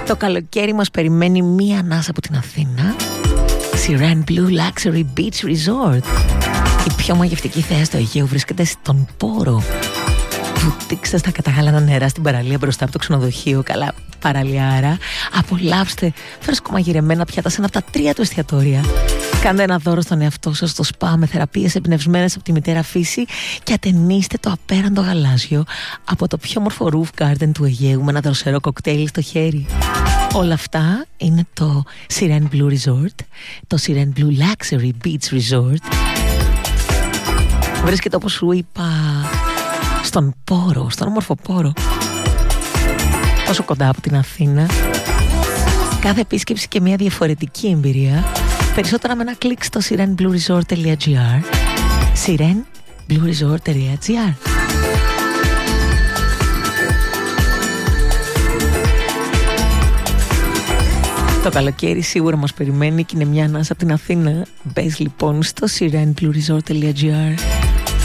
Το καλοκαίρι μας περιμένει μία ανάσα από την Αθήνα. Siren Blue Luxury Beach Resort. Η πιο μαγευτική θέα στο Αιγαίο βρίσκεται στον Πόρο. Βουτήξτε στα καταγάλανα νερά στην παραλία μπροστά από το ξενοδοχείο. Καλά παραλιάρα. Απολαύστε φρεσκομαγειρεμένα πιάτα σε ένα από τα 3 του εστιατόρια. Κάντε ένα δώρο στον εαυτό σας στο σπα με θεραπείες εμπνευσμένες από τη μητέρα φύση και ατενίστε το απέραντο γαλάζιο από το πιο μορφο roof garden του Αιγαίου με ένα δροσερό κοκτέιλ στο χέρι. Όλα αυτά είναι το Siren Blue Resort, το Siren Blue Luxury Beach Resort. Βρίσκεται, όπως σου είπα, στον Πόρο, στον όμορφο Πόρο, τόσο κοντά από την Αθήνα. Κάθε επίσκεψη και μια διαφορετική εμπειρία. Περισσότερα με ένα κλικ στο sirenblueresort.gr, sirenblueresort.gr. Το καλοκαίρι σίγουρα μας περιμένει και είναι μια ανάσα από την Αθήνα. Μπες λοιπόν στο sirenblueresort.gr.